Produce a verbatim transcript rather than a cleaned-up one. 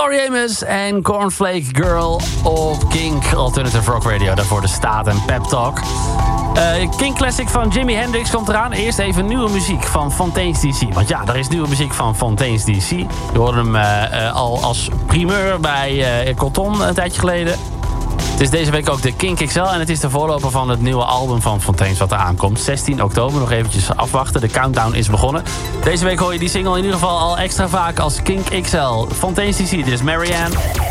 Tori Amos en Cornflake Girl op Kink Alternative Rock Radio. Daarvoor de Staat en Pep Talk. Uh, King Classic van Jimi Hendrix komt eraan. Eerst even nieuwe muziek van Fontaine's D C. Want ja, er is nieuwe muziek van Fontaine's D C. Je hoorde hem uh, uh, al als primeur bij uh, Cotton een tijdje geleden. Het is deze week ook de Kink X L en het is de voorloper van het nieuwe album van Fontaine's wat er aankomt. zestien oktober, nog eventjes afwachten. De countdown is begonnen. Deze week hoor je die single in ieder geval al extra vaak als Kink X L. Fontaine's D C, dit is Marianne.